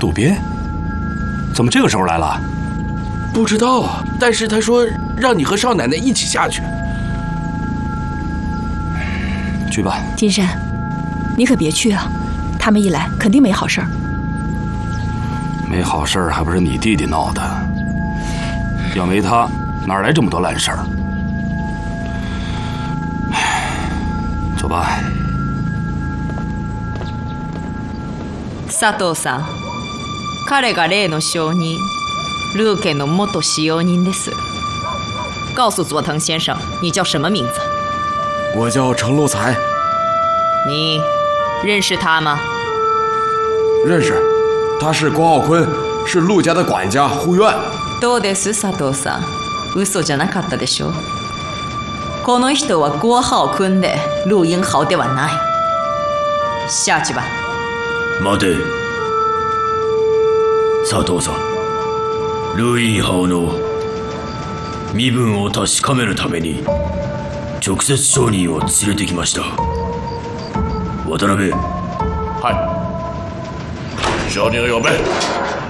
渡边？怎么这个时候来了？ 不知道啊，但是他说让你和少奶奶一起下去。 去吧。 金山，你可别去啊！他们一来肯定没好事儿。 没好事儿还不是你弟弟闹的？要没他，哪来这么多烂事儿？走吧。 佐藤さん、彼が例の証人，ルーケの元使用人です。告诉佐藤先生，你叫什么名字？ 我叫程路才。 你认识他吗？ 认识，他是郭浩坤，是陆家的管家护院。 どうです佐藤さん、嘘じゃなかったでしょ。この人は郭浩坤で陸英豪ではない。下去吧。 待て、佐藤さん。陸英豪の身分を確かめるために直接証人を連れてきました。渡辺。 はい。証人を呼べ。